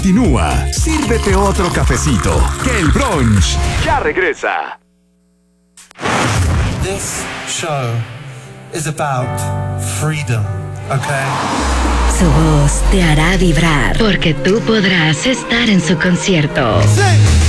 Continúa. Sírvete otro cafecito. Que el brunch ya regresa. This show is about freedom, okay? Su voz te hará vibrar porque tú podrás estar en su concierto. Sí.